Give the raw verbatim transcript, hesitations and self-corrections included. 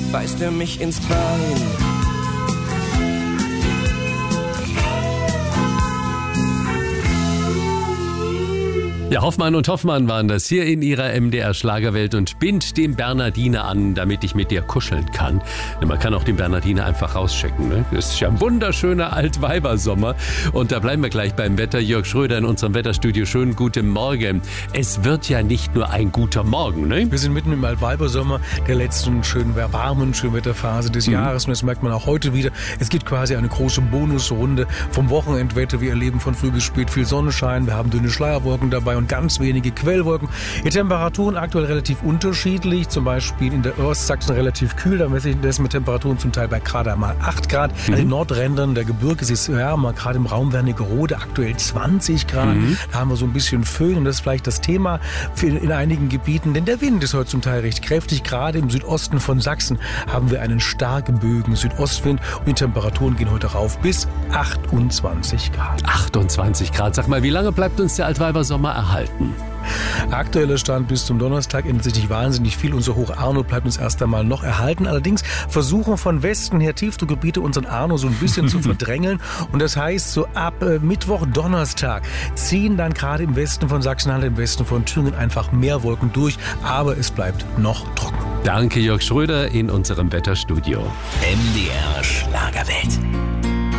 beißt er mich ins Bein. Ja, Hoffmann und Hoffmann waren das hier in ihrer M D R Schlagerwelt und bind den Bernardiner an, damit ich mit dir kuscheln kann. Man kann auch den Bernardiner einfach rausschicken. Ne? Das ist ja ein wunderschöner Altweibersommer. Und da bleiben wir gleich beim Wetter. Jörg Schröder in unserem Wetterstudio. Schönen guten Morgen. Es wird ja nicht nur ein guter Morgen, ne? Wir sind mitten im Altweibersommer, der letzten schönen, warmen Schönwetterphase des mhm. Jahres. Und das merkt man auch heute wieder. Es gibt quasi eine große Bonusrunde vom Wochenendwetter. Wir erleben von früh bis spät viel Sonnenschein. Wir haben dünne Schleierwolken dabei und ganz wenige Quellwolken. Die Temperaturen aktuell relativ unterschiedlich, zum Beispiel in der Ostsachsen relativ kühl, da messe ich das mit Temperaturen zum Teil bei gerade einmal acht Grad. Mhm. An den Nordrändern der Gebirge ist es wärmer, gerade im Raum Wernigerode aktuell zwanzig Grad. Mhm. Da haben wir so ein bisschen Föhn und das ist vielleicht das Thema für in einigen Gebieten, denn der Wind ist heute zum Teil recht kräftig. Gerade im Südosten von Sachsen haben wir einen starken Bögen Südostwind und die Temperaturen gehen heute rauf bis achtundzwanzig Grad. achtundzwanzig Grad. Sag mal, wie lange bleibt uns der Altweibersommer erhalten? Aktueller Stand bis zum Donnerstag ändert sich nicht wahnsinnig viel. Unser Hoch Arno bleibt uns erst einmal noch erhalten. Allerdings versuchen von Westen her Tiefdruckgebiete unseren Arno so ein bisschen zu verdrängeln. Und das heißt, so ab äh, Mittwoch, Donnerstag ziehen dann gerade im Westen von Sachsen-Anhalt, im Westen von Thüringen einfach mehr Wolken durch. Aber es bleibt noch trocken. Danke, Jörg Schröder in unserem Wetterstudio. M D R Schlagerwelt.